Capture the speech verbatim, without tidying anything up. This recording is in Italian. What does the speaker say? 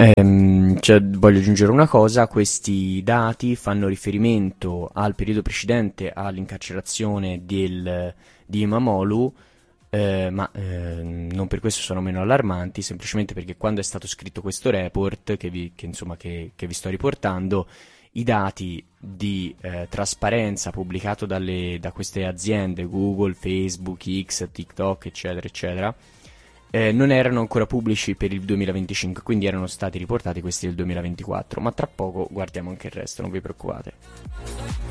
Ehm, cioè, voglio aggiungere una cosa, questi dati fanno riferimento al periodo precedente all'incarcerazione del, di Imamoglu, eh, ma ehm, non per questo sono meno allarmanti, semplicemente perché quando è stato scritto questo report, che vi, che, insomma, che, che vi sto riportando, i dati di eh, trasparenza pubblicato dalle, da queste aziende, Google, Facebook, X, TikTok, eccetera, eccetera, eh, non erano ancora pubblici per il duemilaventicinque, quindi erano stati riportati questi del duemilaventiquattro, ma tra poco guardiamo anche il resto, non vi preoccupate.